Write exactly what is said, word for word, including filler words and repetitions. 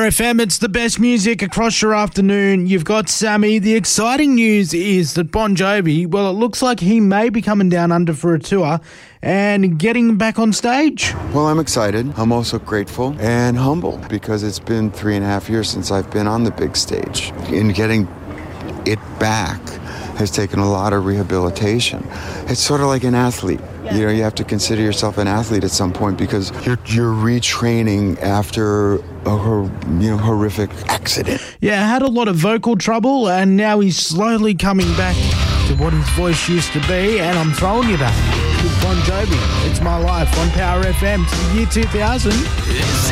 Power F M, it's the best music across your afternoon. You've got Sammy. The exciting news is that Bon Jovi, well, it looks like he may be coming down under for a tour and getting back on stage. Well, I'm excited. I'm also grateful and humble because it's been three and a half years since I've been on the big stage. And getting it back has taken a lot of rehabilitation. It's sort of like an athlete. You know, you have to consider yourself an athlete at some point because you're you're retraining after a hor- you know horrific accident. Yeah, had a lot of vocal trouble and now he's slowly coming back to what his voice used to be, and I'm throwing you back with Bon Jovi. It's My Life on Power F M to the year two thousand.